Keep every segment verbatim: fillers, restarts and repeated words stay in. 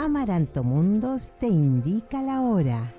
Amaranto Mundos te indica la hora.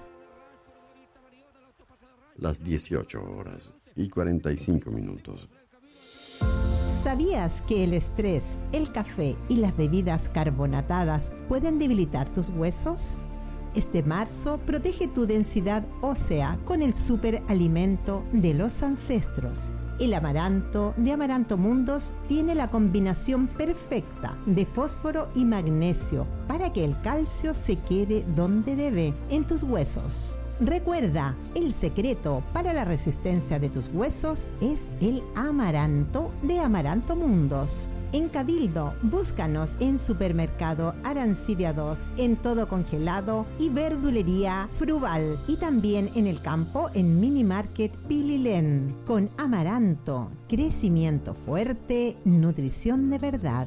Las dieciocho horas y cuarenta y cinco minutos. ¿Sabías que el estrés, el café y las bebidas carbonatadas pueden debilitar tus huesos? Este marzo protege tu densidad ósea con el superalimento de los ancestros. El amaranto de Amaranto Mundos tiene la combinación perfecta de fósforo y magnesio para que el calcio se quede donde debe, en tus huesos. Recuerda, el secreto para la resistencia de tus huesos es el amaranto de Amaranto Mundos. En Cabildo, búscanos en Supermercado Arancibia dos, en Todo Congelado y Verdulería Fruval. Y también en el campo en Mini Market Pililén. Con amaranto, crecimiento fuerte, nutrición de verdad.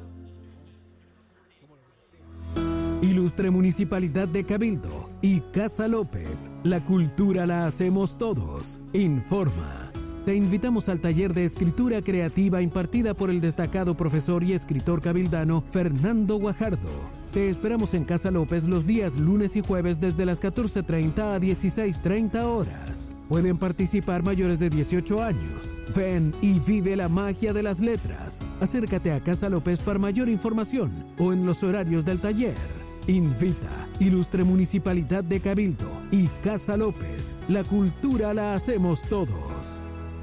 Ilustre Municipalidad de Cabildo y Casa López, la cultura la hacemos todos. Informa. Te invitamos al taller de escritura creativa impartida por el destacado profesor y escritor cabildano Fernando Guajardo. Te esperamos en Casa López los días lunes y jueves desde las catorce treinta a dieciséis treinta horas. Pueden participar mayores de dieciocho años. Ven y vive la magia de las letras. Acércate a Casa López para mayor información o en los horarios del taller. Invita Ilustre Municipalidad de Cabildo y Casa López. La cultura la hacemos todos.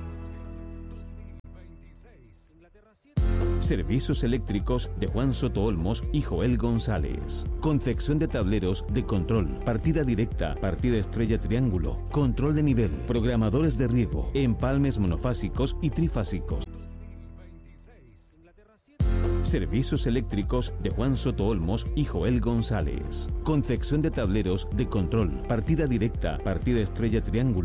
Servicios eléctricos de Juan Soto Olmos y Joel González. Confección de tableros de control, partida directa, partida estrella triángulo, control de nivel, programadores de riego, empalmes monofásicos y trifásicos. Servicios eléctricos de Juan Soto Olmos y Joel González. Confección de tableros de control, partida directa, partida estrella triángulo.